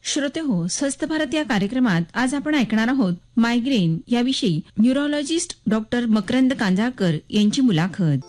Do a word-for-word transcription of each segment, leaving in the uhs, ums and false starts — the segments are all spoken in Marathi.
श्रोते हो, स्वस्थ भारत या कार्यक्रमात आज आपण ऐकणार आहोत मायग्रेन याविषयी न्यूरोलॉजिस्ट डॉक्टर मकरंद कांजाळकर यांची मुलाखत.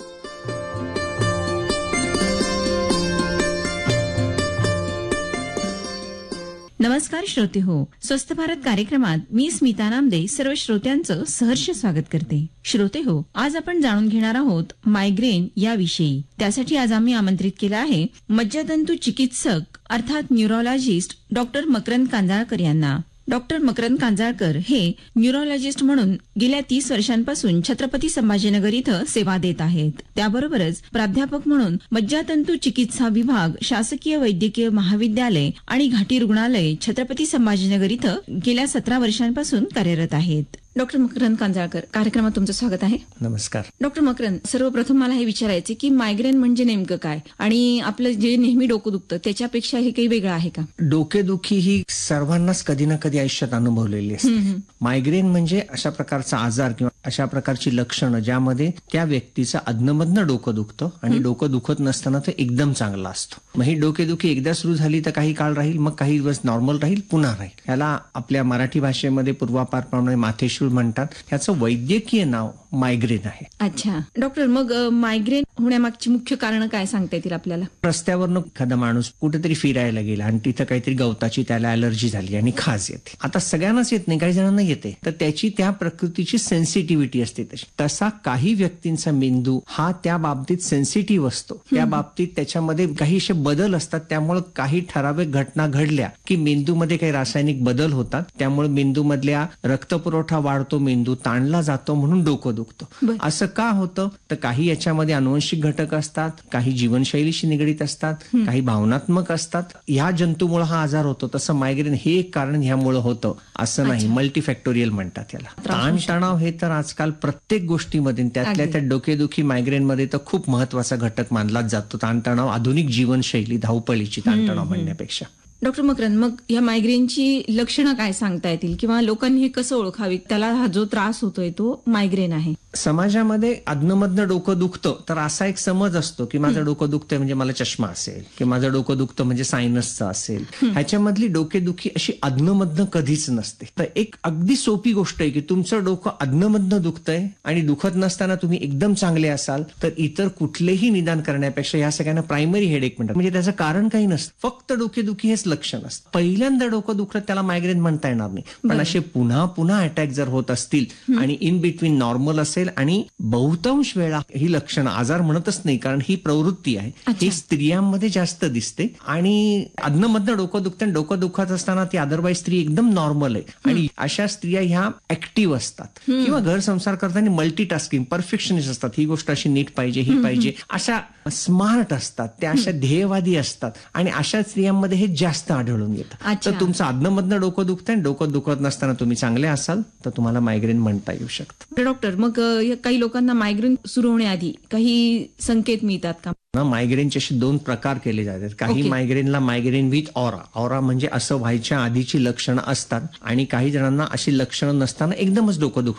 नमस्कार श्रोते हो, स्वस्थ भारत कार्यक्रमात मी स्मिता नामदे सर्व श्रोत्यांचं सहर्ष स्वागत करते. श्रोते हो, आज आपण जाणून घेणार आहोत मायग्रेन याविषयी. त्यासाठी आज आम्ही आमंत्रित केलं आहे मज्जातंतू चिकित्सक अर्थात न्यूरोलॉजिस्ट डॉक्टर मकरंद कांजाळकर यांना. डॉक्टर मकरंद कांजाळकर हे न्यूरोलॉजिस्ट म्हणून गेल्या तीस वर्षांपासून छत्रपती संभाजीनगर इथं सेवा देत आहेत. त्याबरोबरच प्राध्यापक म्हणून मज्जातंतू चिकित्सा विभाग, शासकीय वैद्यकीय महाविद्यालय आणि घाटी रुग्णालय छत्रपती संभाजीनगर इथं गेल्या सतरा वर्षांपासून कार्यरत आहेत. डॉक्टर मकरंद कांजाळकर, कार्यक्रमात तुमचं स्वागत आहे. नमस्कार. डॉक्टर मकरंद, सर्वप्रथम मला हे विचारायचे की मायग्रेन म्हणजे नेमकं काय आणि आपलं जे नेहमी डोकं दुखतं त्याच्यापेक्षा हे काही वेगळं आहे का? डोकेदुखी ही सर्वांनाच कधी ना कधी आयुष्यात अनुभवलेली असते. मायग्रेन म्हणजे अशा प्रकारचा आजार किंवा अशा प्रकारची लक्षणं ज्यामध्ये त्या व्यक्तीचं अधनमधनं डोकं दुखतं आणि डोकं दुखत नसताना ते एकदम चांगलं असतं. मग ही डोकेदुखी एकदा सुरू झाली तर काही काळ राहील, मग काही दिवस नॉर्मल राहील, पुन्हा राहील. याला आपल्या मराठी भाषेमध्ये पूर्वापारप्रमाणे माथेशूळ म्हणतात. याचं वैद्यकीय नाव मायग्रेन आहे. अच्छा डॉक्टर, मग मायग्रेन होण्यामागची मुख्य कारण काय सांगता येतील आपल्याला? रस्त्यावरनं एखादा माणूस कुठेतरी फिरायला गेला आणि तिथं काहीतरी गवताची त्याला अलर्जी झाली आणि खाज येते. आता सगळ्यांनाच येत नाही, काही जणांना येते, तर त्याची त्या प्रकृतीची सेन्सिटिव्हिटी असते तशी. तसा काही व्यक्तींचा मेंदू हा त्या बाबतीत सेन्सिटिव्ह असतो. त्या बाबतीत त्याच्यामध्ये काही असे बदल असतात. त्यामुळे काही ठराविक घटना घडल्या की मेंदूमध्ये काही रासायनिक बदल होतात. त्यामुळे मेंदूमधल्या रक्तपुरवठा वाढतो, मेंदू ताणला जातो, म्हणून डोकं दुखतं. असं का होतं? तर काही याच्यामध्ये अनुवंशिक घटक असतात, काही जीवनशैलीशी निगडीत असतात, काही भावनात्मक असतात. ह्या जंतूमुळे हा आजार होतो. तसं मायग्रेन हे एक कारण ह्यामुळे होतं असं नाही. मल्टीफॅक्टोरियल म्हणतात याला. ताणतणाव हे तर आजकाल प्रत्येक गोष्टीमध्ये, त्यातल्या त्या डोकेदुखी मायग्रेनमध्ये तर खूप महत्वाचा घटक मानलाच जातो. ताणतणाव, आधुनिक जीवनशैली, धावपळीची ताणतणाव म्हणण्यापेक्षा. डॉक्टर मकरंद, मग या मायग्रेनची लक्षणं काय सांगता येतील किंवा लोकांनी हे कसं ओळखावी? त्याला हा जो त्रास होतोय तो मायग्रेन आहे. समाजामध्ये अधनमधनं डोकं दुखतं तर असा एक समज असतो की माझं डोकं दुखतंय म्हणजे मला चष्मा असेल, की माझं डोकं दुखतं म्हणजे सायनसचं असेल. ह्याच्यामधली डोकेदुखी अशी अधनमधनं कधीच नसते. तर एक अगदी सोपी गोष्ट आहे की तुमचं डोकं अधनमधनं दुखतंय आणि दुखत नसताना तुम्ही एकदम चांगले असाल तर इतर कुठलेही निदान करण्यापेक्षा या सगळ्यांना प्रायमरी हेडेक म्हणतात. म्हणजे त्याचं कारण काही नसतं, फक्त डोकेदुखी हेच लक्षण असतं. पहिल्यांदा डोकं दुखलं त्याला मायग्रेन म्हणता येणार नाही, पण असे पुन्हा पुन्हा अटॅक जर होत असतील आणि इन बिटवीन नॉर्मल असेल आणि बहुतांश वेळा ही लक्षणं, आजार म्हणतच नाही कारण ही प्रवृत्ती आहे, ही स्त्रियांमध्ये जास्त दिसते. आणि अधनमधनं डोकं दुखतं आणि डोकं दुखत असताना ती अदरवाईज स्त्री एकदम नॉर्मल आहे. आणि अशा स्त्रिया ह्या ऍक्टिव्ह असतात किंवा घर संसार करताना मल्टीटास्किंग, परफेक्शनिस्ट असतात. ही गोष्ट अशी नीट पाहिजे, ही पाहिजे, अशा स्मार्ट असतात, त्या अशा ध्येयवादी असतात. आणि अशा स्त्रियांमध्ये हे जास्त आढळून येतं. तर तुमचं अधनमधनं डोकं दुखतंय आणि डोकं दुखत नसताना तुम्ही चांगले असाल तर तुम्हाला मायग्रेन म्हणता येऊ शकतं. डॉक्टर, मग काही लोकांना मायग्रेन सुरू होण्याआधी काही संकेत मिळतात का? मायग्रेनचे असे दोन प्रकार केले जातात. काही मायग्रेनला मायग्रेन विथ ऑरा, ऑरा म्हणजे असं व्हायच्या आधीची लक्षणं असतात आणि काही जणांना अशी लक्षणं नसताना एकदमच डोकं दुखतं.